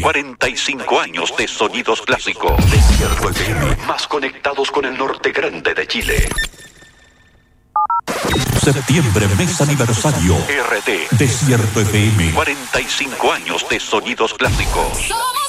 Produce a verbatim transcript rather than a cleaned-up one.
cuarenta y cinco años de sonidos clásicos. Desierto F M, más conectados con el norte grande de Chile. Septiembre, mes aniversario. R T. Desierto F M. cuarenta y cinco años de sonidos clásicos.